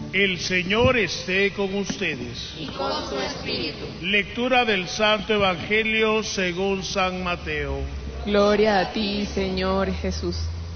El Señor esté con ustedes. Y con su espíritu. Lectura del Santo Evangelio según San Mateo. Gloria a ti, Señor Jesús.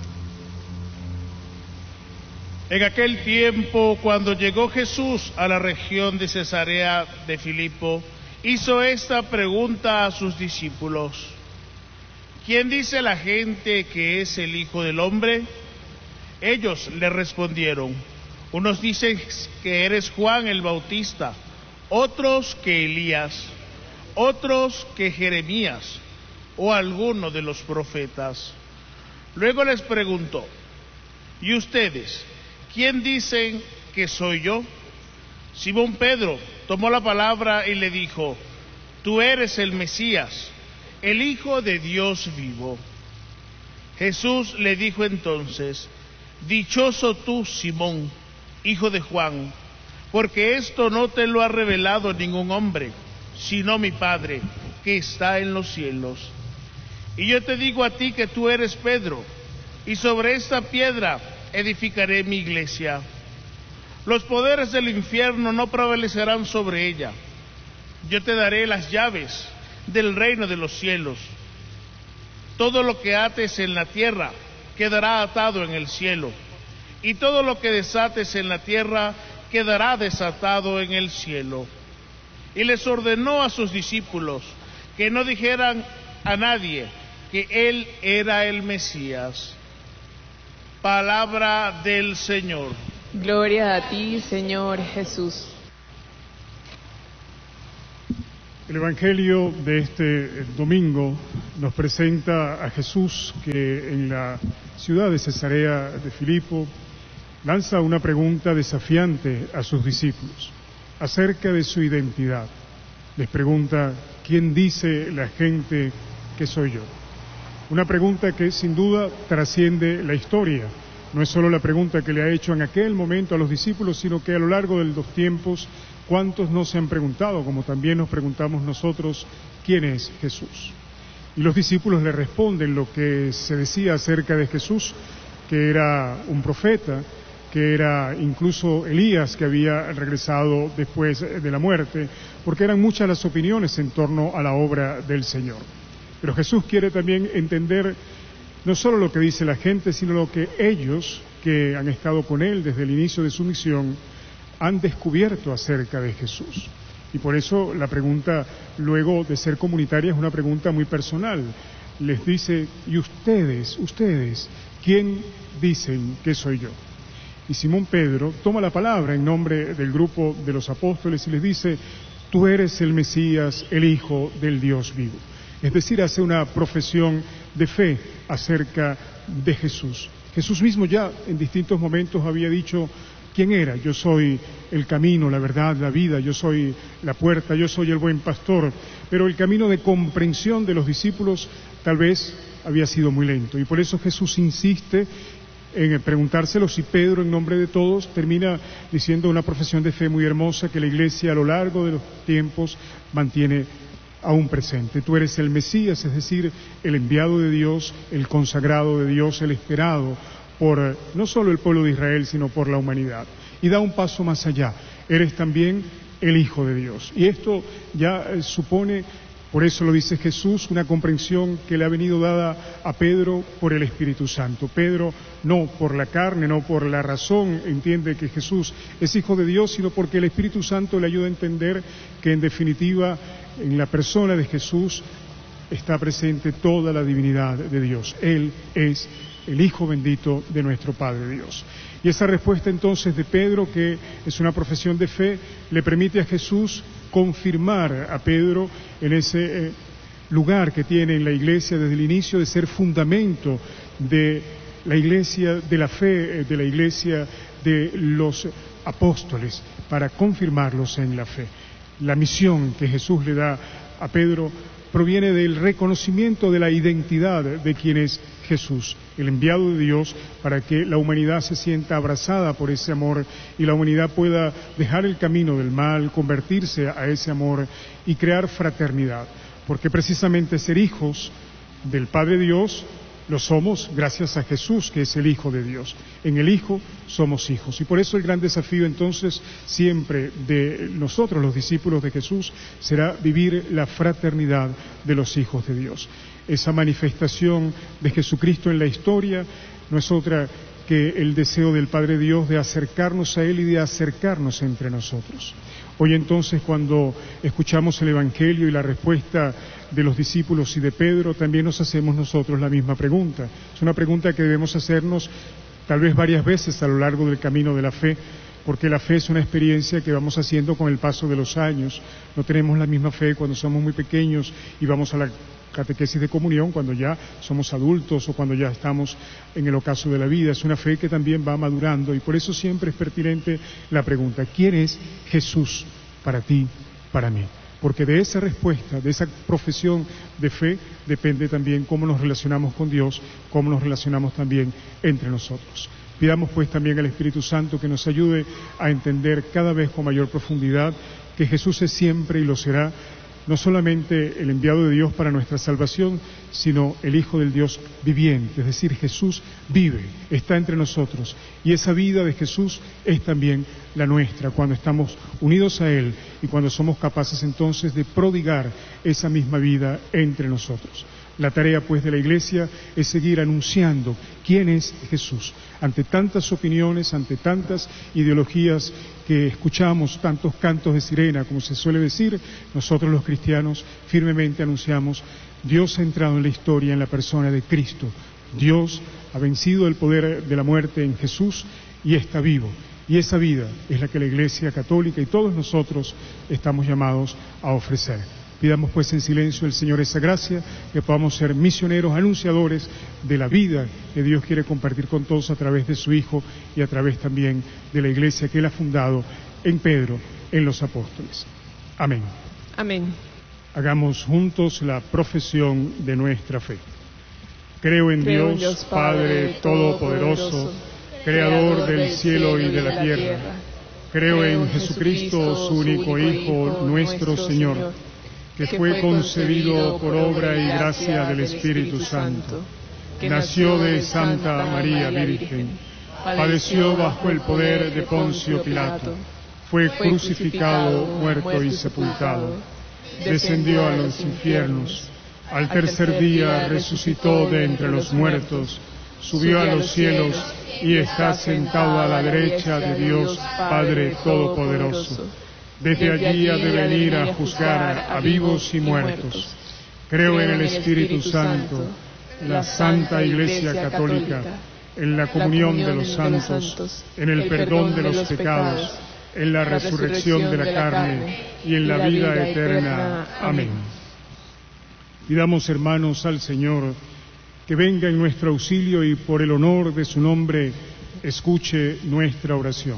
En aquel tiempo, cuando llegó Jesús a la región de Cesarea de Filipo, hizo esta pregunta a sus discípulos: ¿Quién dice la gente que es el Hijo del Hombre? Ellos le respondieron: unos dicen que eres Juan el Bautista, otros que Elías, otros que Jeremías o alguno de los profetas. Luego les preguntó: ¿y ustedes, quién dicen que soy yo? Simón Pedro tomó la palabra y le dijo: tú eres el Mesías, el Hijo de Dios vivo. Jesús le dijo entonces: dichoso tú, Simón, hijo de Juan, porque esto no te lo ha revelado ningún hombre, sino mi Padre, que está en los cielos. Y yo te digo a ti que tú eres Pedro, y sobre esta piedra edificaré mi iglesia. Los poderes del infierno no prevalecerán sobre ella. Yo te daré las llaves del reino de los cielos. Todo lo que ates en la tierra quedará atado en el cielo, y todo lo que desates en la tierra quedará desatado en el cielo. Y les ordenó a sus discípulos que no dijeran a nadie que él era el Mesías. Palabra del Señor. Gloria a ti, Señor Jesús. El Evangelio de este domingo nos presenta a Jesús que en la ciudad de Cesarea de Filipo lanza una pregunta desafiante a sus discípulos acerca de su identidad. Les pregunta: ¿quién dice la gente que soy yo? Una pregunta que sin duda trasciende la historia. No es solo la pregunta que le ha hecho en aquel momento a los discípulos, sino que a lo largo de los tiempos, ¿cuántos no se han preguntado, como también nos preguntamos nosotros, quién es Jesús? Y los discípulos le responden lo que se decía acerca de Jesús, que era un profeta, que era incluso Elías, que había regresado después de la muerte, porque eran muchas las opiniones en torno a la obra del Señor. Pero Jesús quiere también entender no solo lo que dice la gente, sino lo que ellos, que han estado con Él desde el inicio de su misión, han descubierto acerca de Jesús. Y por eso la pregunta, luego de ser comunitaria, es una pregunta muy personal. Les dice: ¿y ustedes, quién dicen que soy yo? Y Simón Pedro toma la palabra en nombre del grupo de los apóstoles y les dice: tú eres el Mesías, el Hijo del Dios vivo. Es decir, hace una profesión de fe acerca de Jesús. Jesús mismo ya en distintos momentos había dicho quién era: yo soy el camino, la verdad, la vida, yo soy la puerta, yo soy el buen pastor. Pero el camino de comprensión de los discípulos tal vez había sido muy lento, y por eso Jesús insiste en preguntárselo, y Pedro, en nombre de todos, termina diciendo una profesión de fe muy hermosa que la Iglesia a lo largo de los tiempos mantiene aún presente. Tú eres el Mesías, es decir, el enviado de Dios, el consagrado de Dios, el esperado por no solo el pueblo de Israel, sino por la humanidad. Y da un paso más allá: eres también el Hijo de Dios. Y esto ya supone, por eso lo dice Jesús, una comprensión que le ha venido dada a Pedro por el Espíritu Santo. Pedro, no por la carne, no por la razón, entiende que Jesús es Hijo de Dios, sino porque el Espíritu Santo le ayuda a entender que, en definitiva, en la persona de Jesús está presente toda la divinidad de Dios. Él es el Hijo bendito de nuestro Padre Dios. Y esa respuesta entonces de Pedro, que es una profesión de fe, le permite a Jesús confirmar a Pedro en ese lugar que tiene en la Iglesia desde el inicio de ser fundamento de la Iglesia de la fe, de la Iglesia de los apóstoles, para confirmarlos en la fe. La misión que Jesús le da a Pedro proviene del reconocimiento de la identidad de quien es Jesús, el enviado de Dios, para que la humanidad se sienta abrazada por ese amor y la humanidad pueda dejar el camino del mal, convertirse a ese amor y crear fraternidad. Porque precisamente ser hijos del Padre Dios Lo somos gracias a Jesús, que es el Hijo de Dios. En el Hijo somos hijos. Y por eso el gran desafío entonces siempre de nosotros, los discípulos de Jesús, será vivir la fraternidad de los hijos de Dios. Esa manifestación de Jesucristo en la historia no es otra que el deseo del Padre Dios de acercarnos a Él y de acercarnos entre nosotros. Hoy entonces, cuando escuchamos el Evangelio y la respuesta de los discípulos y de Pedro, también nos hacemos nosotros la misma pregunta. Es una pregunta que debemos hacernos tal vez varias veces a lo largo del camino de la fe, porque la fe es una experiencia que vamos haciendo con el paso de los años. No tenemos la misma fe cuando somos muy pequeños y vamos a la catequesis de comunión cuando ya somos adultos o cuando ya estamos en el ocaso de la vida. Es una fe que también va madurando y por eso siempre es pertinente la pregunta: ¿quién es Jesús para ti, para mí? Porque de esa respuesta, de esa profesión de fe, depende también cómo nos relacionamos con Dios, cómo nos relacionamos también entre nosotros. Pidamos pues también al Espíritu Santo que nos ayude a entender cada vez con mayor profundidad que Jesús es siempre y lo será, no solamente el enviado de Dios para nuestra salvación, sino el Hijo del Dios viviente, es decir, Jesús vive, está entre nosotros, y esa vida de Jesús es también la nuestra, cuando estamos unidos a Él y cuando somos capaces entonces de prodigar esa misma vida entre nosotros. La tarea, pues, de la Iglesia es seguir anunciando quién es Jesús. Ante tantas opiniones, ante tantas ideologías que escuchamos, tantos cantos de sirena, como se suele decir, nosotros los cristianos firmemente anunciamos: Dios ha entrado en la historia en la persona de Cristo. Dios ha vencido el poder de la muerte en Jesús y está vivo. Y esa vida es la que la Iglesia católica y todos nosotros estamos llamados a ofrecer. Pidamos pues en silencio al Señor esa gracia, que podamos ser misioneros, anunciadores de la vida que Dios quiere compartir con todos a través de su Hijo y a través también de la Iglesia que Él ha fundado en Pedro, en los apóstoles. Amén. Amén. Hagamos juntos la profesión de nuestra fe. Creo en Dios, Padre Todopoderoso, Creador del cielo y de la tierra. Creo en Jesucristo, su único Hijo, nuestro Señor, que fue concebido por obra y gracia del Espíritu Santo, que nació de Santa María Virgen, padeció bajo el poder de Poncio Pilato, fue crucificado, muerto y sepultado, descendió a los infiernos, al tercer día resucitó de entre los muertos, subió a los cielos y está sentado a la derecha de Dios Padre Todopoderoso. Desde allí ha de venir a juzgar a vivos y muertos. Creo en el Espíritu Santo, la Santa Iglesia Católica, en la comunión de los santos, en el perdón de los pecados, en la resurrección de la carne y en la vida eterna. Amén. Pidamos, hermanos, al Señor que venga en nuestro auxilio y por el honor de su nombre escuche nuestra oración.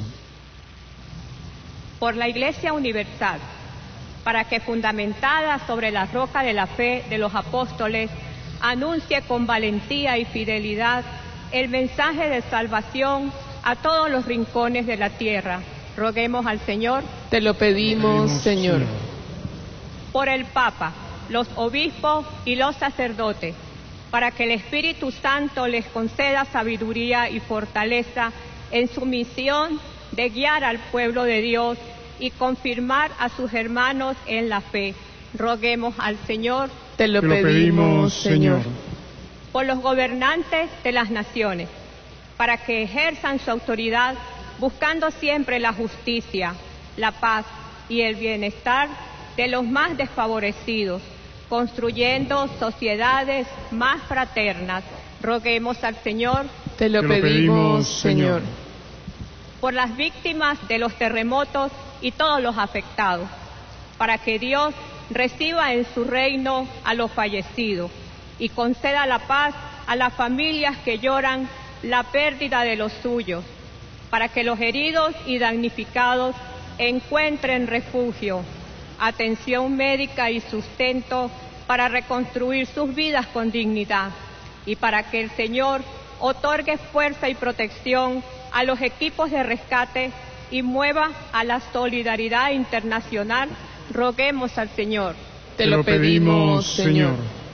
Por la Iglesia Universal, para que fundamentada sobre la roca de la fe de los apóstoles, anuncie con valentía y fidelidad el mensaje de salvación a todos los rincones de la tierra. Roguemos al Señor. Te lo pedimos, Señor. Por el Papa, los obispos y los sacerdotes, para que el Espíritu Santo les conceda sabiduría y fortaleza en su misión de guiar al pueblo de Dios y confirmar a sus hermanos en la fe. Roguemos al Señor. Te lo pedimos, Señor. Por los gobernantes de las naciones, para que ejerzan su autoridad buscando siempre la justicia, la paz y el bienestar de los más desfavorecidos, construyendo sociedades más fraternas. Roguemos al Señor. Te lo pedimos, Señor. Por las víctimas de los terremotos y todos los afectados, para que Dios reciba en su reino a los fallecidos y conceda la paz a las familias que lloran la pérdida de los suyos, para que los heridos y damnificados encuentren refugio, atención médica y sustento para reconstruir sus vidas con dignidad, y para que el Señor otorgue fuerza y protección a los equipos de rescate y mueva a la solidaridad internacional. Roguemos al Señor. Te lo pedimos, Señor.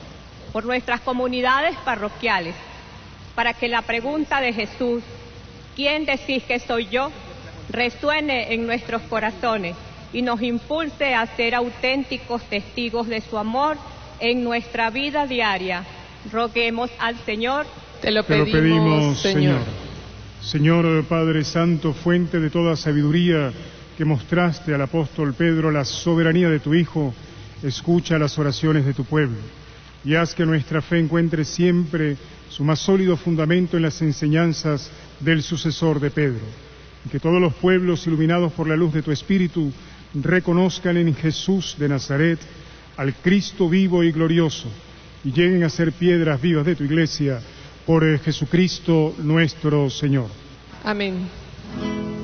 por nuestras comunidades parroquiales, para que la pregunta de Jesús, ¿quién decís que soy yo?, resuene en nuestros corazones y nos impulse a ser auténticos testigos de su amor en nuestra vida diaria. Roguemos al Señor. Te lo pedimos, Señor. Señor Padre Santo, fuente de toda sabiduría, que mostraste al apóstol Pedro la soberanía de tu Hijo, escucha las oraciones de tu pueblo y haz que nuestra fe encuentre siempre su más sólido fundamento en las enseñanzas del sucesor de Pedro, y que todos los pueblos, iluminados por la luz de tu Espíritu, reconozcan en Jesús de Nazaret al Cristo vivo y glorioso, y lleguen a ser piedras vivas de tu Iglesia, por Jesucristo nuestro Señor. Amén.